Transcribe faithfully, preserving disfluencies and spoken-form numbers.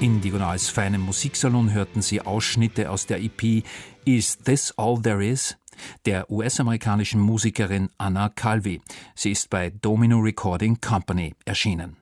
In Diagonals feinem Musiksalon hörten Sie Ausschnitte aus der E P Is This All There Is? Der U S-amerikanischen Musikerin Anna Calvi. Sie ist bei Domino Recording Company erschienen.